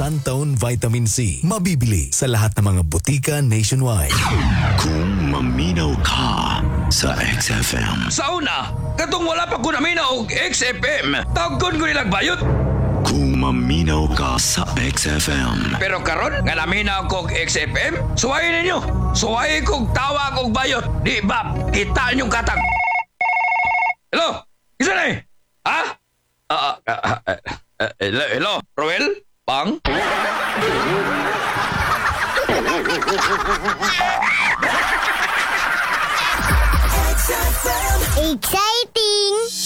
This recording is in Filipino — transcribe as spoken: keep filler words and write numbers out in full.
Suntone Vitamin C. Mabibili sa lahat ng mga butika nationwide. Kung maminaw ka sa X F M. Sa una, katong wala pa ko namin og X F M, tawgon ko nilang bayot. Kung maminaw ka sa X F M. Pero karon nga namin ako og X F M, suwayin ninyo. Suwayin kong tawa kong bayot. Di ba, kita ninyong katag. Hello? Isa na eh? Ha? Ah, ah, ah, ah, ah, hello, hello? Roel? Pang? Exciting!